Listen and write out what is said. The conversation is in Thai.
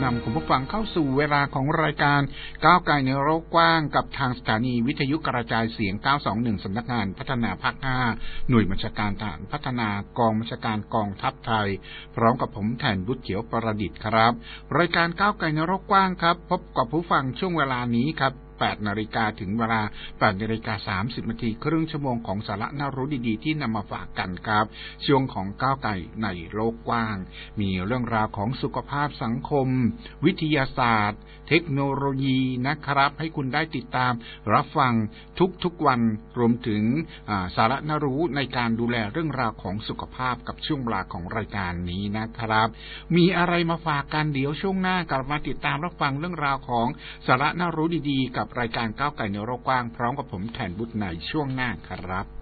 นำคุณผู้ฟังเข้าสู่เวลาของรายการก้าวไกลในโลกกว้างกับทางสถานีวิทยุกระจายเสียง921สำนักงานพัฒนาภาค5หน่วยบัญชาการทหารพัฒนากองบัญชาการกองทัพไทยพร้อมกับผมแทนบุตรเขียวประดิษฐ์ครับรายการก้าวไกลในโลกกว้างครับพบกับผู้ฟังช่วงเวลานี้ครับ8 นาฬิกาถึงเวลา 8 นาฬิกา 30 นาทีครึ่งชั่วโมงของสาระน่ารู้ดีๆที่นำมาฝากกันครับช่วงของก้าวไกลในโลกกว้างมีเรื่องราวของสุขภาพสังคมวิทยาศาสตร์เทคโนโลยีนะครับให้คุณได้ติดตามรับฟังทุกๆวันรวมถึงสาระน่ารู้ในการดูแลเรื่องราวของสุขภาพกับช่วงเวลาของรายการนี้นะครับมีอะไรมาฝากกันเดี๋ยวช่วงหน้ากลับมาติดตามรับฟังเรื่องราวของสาระน่ารู้ดีๆกับรายการก้าวไกลในโลกกว้างพร้อมกับผมแทนบุตรในช่วงหน้าครับ